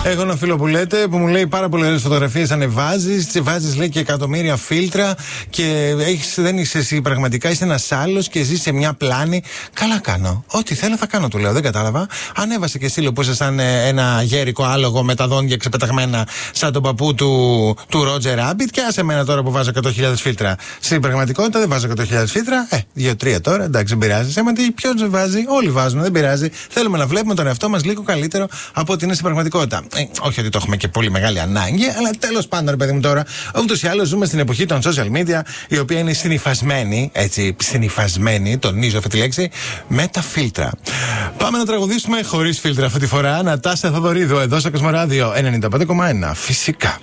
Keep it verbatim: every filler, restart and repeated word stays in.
Έχω ένα φίλο που λέτε που μου λέει πάρα πολλές ωραίες φωτογραφίες ανεβάζεις, βάζεις λέει και εκατομμύρια φίλτρα και έχεις, δεν είσαι εσύ πραγματικά, είσαι ένας άλλος και ζεις σε μια πλάνη. Καλά κάνω. Ό,τι θέλω θα κάνω, του λέω. Δεν κατάλαβα. Ανέβασε και εσύ λέω που είσαι σαν ένα γέρικο άλογο με τα δόντια ξεπεταγμένα σαν τον παππού του, του Ρότζερ Ράμπιτ. Και άσε εμένα τώρα που βάζω εκατό χιλιάδες φίλτρα. Στην πραγματικότητα δεν βάζω εκατό χιλιάδες φίλτρα. Ε, δύο τρία τώρα, εντάξει, δεν πειράζει. Έμα τι, ποιος δεν βάζει, όλοι βάζουν, δεν πειράζει. Θέλουμε να βλέπουμε τον εαυτό μας λίγο καλύτερο από ό,τι είναι στην πραγματικότητα. Ε, όχι ότι το έχουμε και πολύ μεγάλη ανάγκη, αλλά τέλος πάντων, ρε παιδί μου τώρα, ούτως ή άλλως ζούμε στην εποχή των social media, η οποία είναι συνυφασμένη, έτσι, συνυφασμένη, τονίζω αυτή τη λέξη, με τα φίλτρα. Πάμε να τραγουδήσουμε χωρίς φίλτρα αυτή τη φορά. Νατάσα Θοδωρίδου, εδώ στο Κοσμοράδιο ενενήντα πέντε κόμμα ένα. Φυσικά.